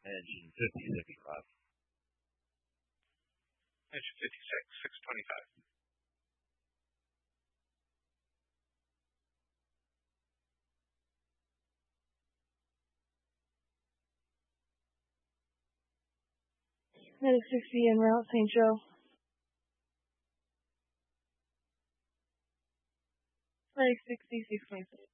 Engine 5065. Engine 56, 625. Medic 60 en route, St. Joe. Medic 60, 626.